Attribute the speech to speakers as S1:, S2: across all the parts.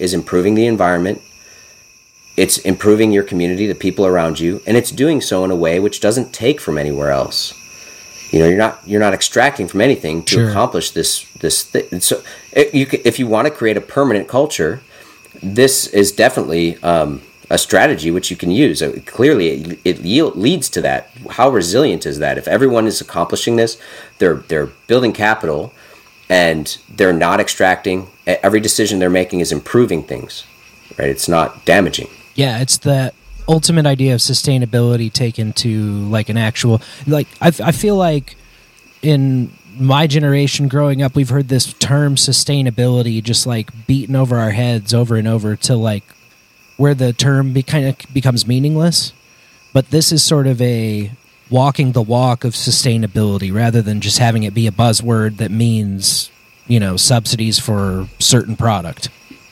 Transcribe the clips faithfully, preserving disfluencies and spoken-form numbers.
S1: is improving the environment. It's improving your community, the people around you, and it's doing so in a way which doesn't take from anywhere else. You know, you're not you're not extracting from anything to sure. accomplish this this thing. So, if you if you want to create a permanent culture, this is definitely um, a strategy which you can use. Uh, clearly, it, it yield, leads to that. How resilient is that? If everyone is accomplishing this, they're they're building capital, and they're not extracting. Every decision they're making is improving things, right? It's not damaging.
S2: Yeah, it's the ultimate idea of sustainability taken to like an actual, like I, I feel like in my generation growing up, we've heard this term sustainability just like beaten over our heads over and over to like where the term be, kind of becomes meaningless. But this is sort of a walking the walk of sustainability rather than just having it be a buzzword that means, you know, subsidies for certain product.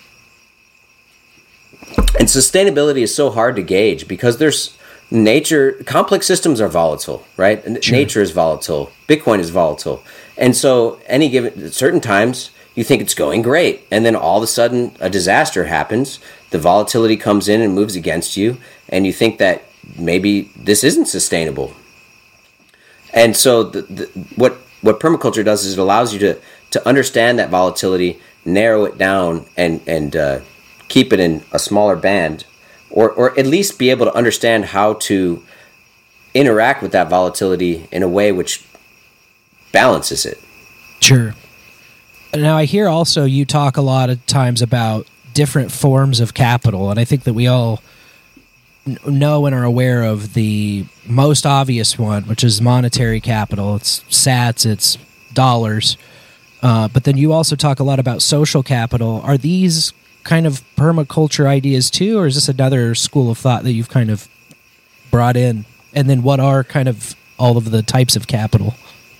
S1: And sustainability is so hard to gauge because there's nature, complex systems are volatile, right? Sure. Nature is volatile. Bitcoin is volatile. And so any given, at certain times, you think it's going great. And then all of a sudden, a disaster happens. The volatility comes in and moves against you. And you think that maybe this isn't sustainable. And so the, the, what what permaculture does is it allows you to, to understand that volatility, narrow it down, and, and uh, keep it in a smaller band, or or at least be able to understand how to interact with that volatility in a way which balances it.
S2: Sure. Now, I hear also you talk a lot of times about different forms of capital, and I think that we all n- know and are aware of the most obvious one, which is monetary capital. It's sats, it's dollars. Uh, but then you also talk a lot about social capital. Are these kind of permaculture ideas too, or is this another school of thought that you've kind of brought in? And then what are kind of all of the types of capital?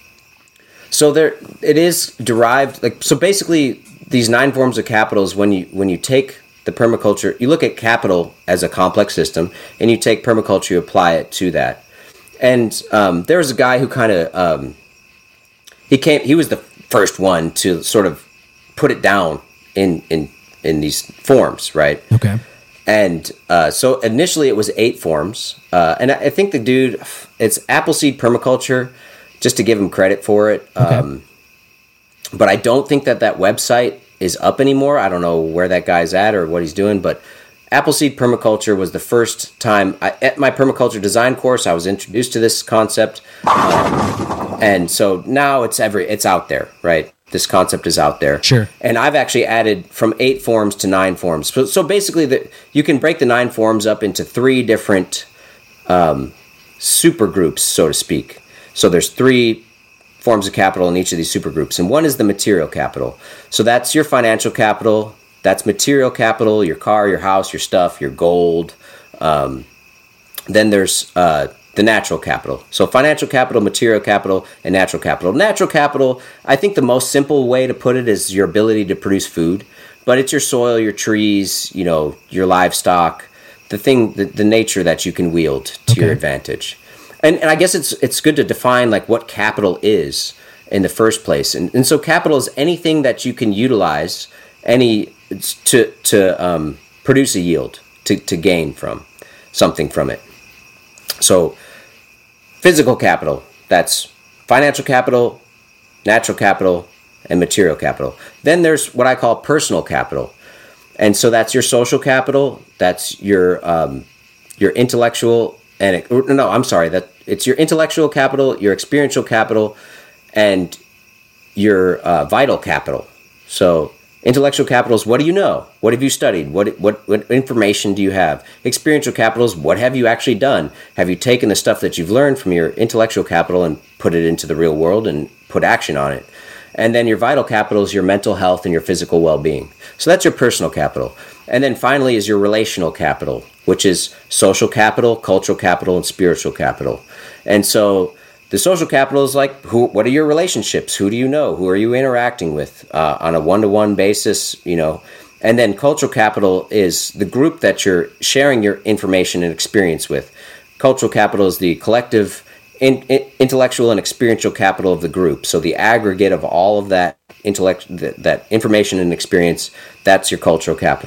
S1: So there, it is derived, like, so basically these nine forms of capital is when you when you take the permaculture, you look at capital as a complex system, and you take permaculture, you apply it to that. And um, there was a guy who kind of um, he came, he was the first one to sort of put it down in in in these forms, right?
S2: Okay.
S1: And uh, so initially it was eight forms. Uh, and I think the dude, it's Appleseed Permaculture, just to give him credit for it.
S2: Okay.
S1: Um, but I don't think that that website is up anymore. I don't know where that guy's at or what he's doing, but Appleseed Permaculture was the first time, I, at my permaculture design course, I was introduced to this concept. Um, and so now it's every, it's out there, right? This concept is out there.
S2: Sure.
S1: And I've actually added from eight forms to nine forms. So, so basically, the, you can break the nine forms up into three different um, super groups, so to speak. So there's three forms of capital in each of these super groups. And one is the material capital. So that's your financial capital. That's material capital, your car, your house, your stuff, your gold. Um, then there's uh, the natural capital. So financial capital, material capital, and natural capital. Natural capital, I think the most simple way to put it is your ability to produce food. But it's your soil, your trees, you know, your livestock, the thing, the, the nature that you can wield to
S2: okay.
S1: your advantage. And, and I guess it's it's good to define like what capital is in the first place. And, and so capital is anything that you can utilize any to to um, produce a yield, to, to gain from something from it. So physical capital, that's financial capital, natural capital, and material capital. Then there's what I call personal capital. And so that's your social capital, that's your um, your intellectual, and it, no, I'm sorry, that it's your intellectual capital, your experiential capital, and your uh, vital capital. So intellectual capital is what do you know? What have you studied? What, what what information do you have? Experiential capital is what have you actually done? Have you taken the stuff that you've learned from your intellectual capital and put it into the real world and put action on it? And then your vital capital is your mental health and your physical well-being. So that's your personal capital. And then finally is your relational capital, which is social capital, cultural capital, and spiritual capital. And so the social capital is like, who? What are your relationships? Who do you know? Who are you interacting with uh, on a one-to-one basis? You know, and then cultural capital is the group that you're sharing your information and experience with. Cultural capital is the collective in, in, intellectual and experiential capital of the group. So the aggregate of all of that intellect, that, that information and experience, that's your cultural capital.